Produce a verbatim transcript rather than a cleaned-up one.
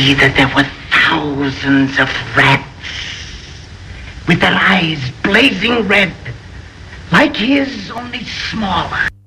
see that there were thousands of rats with their eyes blazing red, like his, only smaller.